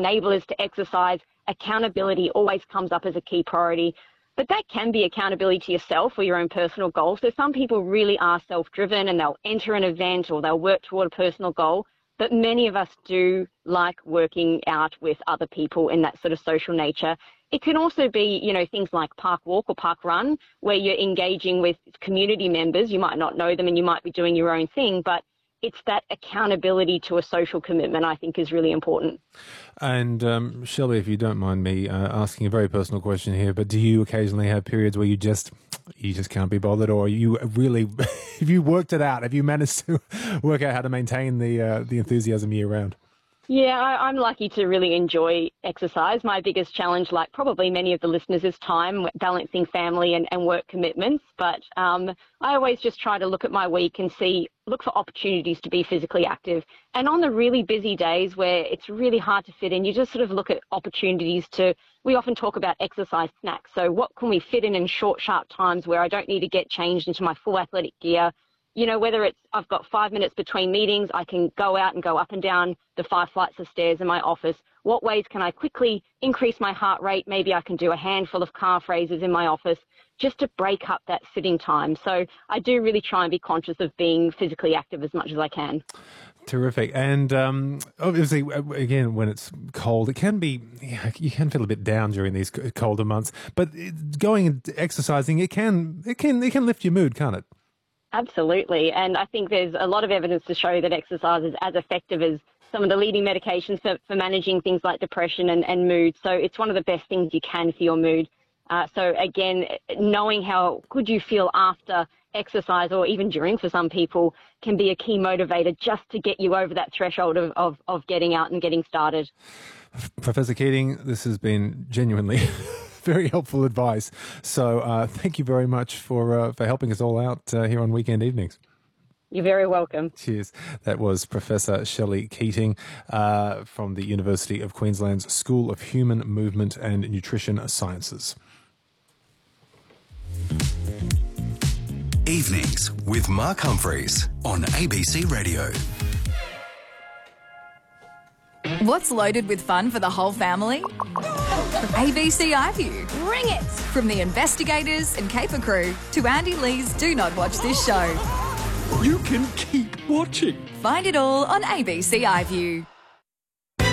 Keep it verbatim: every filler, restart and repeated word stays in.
enablers to exercise, accountability always comes up as a key priority. But that can be accountability to yourself or your own personal goal. So some people really are self-driven and they'll enter an event or they'll work toward a personal goal. But many of us do like working out with other people in that sort of social nature. It can also be, you know, things like park walk or park run, where you're engaging with community members. You might not know them and you might be doing your own thing, but it's that accountability to a social commitment I think is really important. And um, Shelley, if you don't mind me uh, asking a very personal question here, but do you occasionally have periods where you just you just can't be bothered, or you really, have you worked it out? Have you managed to work out how to maintain the uh, the enthusiasm year round? Yeah, I, I'm lucky to really enjoy exercise. My biggest challenge, like probably many of the listeners, is time, balancing family and, and work commitments. But um, I always just try to look at my week and see, look for opportunities to be physically active. And on the really busy days where it's really hard to fit in, you just sort of look at opportunities to, we often talk about exercise snacks. So what can we fit in in short, sharp times where I don't need to get changed into my full athletic gear? You know, whether it's I've got five minutes between meetings, I can go out and go up and down the five flights of stairs in my office. What ways can I quickly increase my heart rate? Maybe I can do a handful of calf raises in my office just to break up that sitting time. So I do really try and be conscious of being physically active as much as I can. Terrific. And um, obviously, again, when it's cold, it can be, you can feel a bit down during these colder months. But going and exercising, it can, it can, it can lift your mood, can't it? Absolutely. And I think there's a lot of evidence to show that exercise is as effective as some of the leading medications for, for managing things like depression and, and mood. So it's one of the best things you can for your mood. Uh, so again, knowing how good you feel after exercise, or even during for some people, can be a key motivator just to get you over that threshold of, of, of getting out and getting started. Professor Keating, this has been genuinely very helpful advice. So uh, thank you very much for uh, for helping us all out uh, here on Weekend Evenings. You're very welcome. Cheers. That was Professor Shelley Keating uh, from the University of Queensland's School of Human Movement and Nutrition Sciences. Evenings with Mark Humphreys on A B C Radio. What's loaded with fun for the whole family? A B C iView. Bring it! From the investigators and caper crew to Andy Lee's Do Not Watch This Show. You can keep watching. Find it all on A B C iView.